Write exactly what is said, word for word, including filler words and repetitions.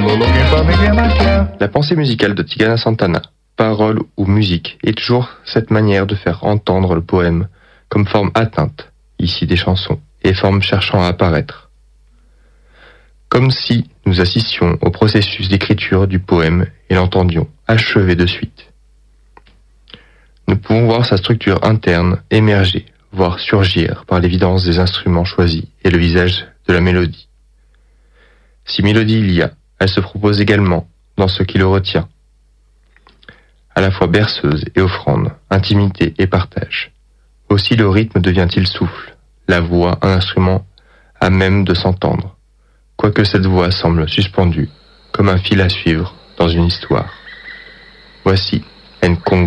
La pensée musicale de Tigana Santana, parole ou musique, est toujours cette manière de faire entendre le poème comme forme atteinte, ici des chansons, et forme cherchant à apparaître. Comme si nous assistions au processus d'écriture du poème et l'entendions achevé de suite. Nous pouvons voir sa structure interne émerger, voire surgir par l'évidence des instruments choisis et le visage de la mélodie. Si mélodie il y a, elle se propose également dans ce qui le retient, à la fois berceuse et offrande, intimité et partage. Aussi le rythme devient-il souffle, la voix un instrument à même de s'entendre, quoique cette voix semble suspendue, comme un fil à suivre dans une histoire. Voici Nkongo.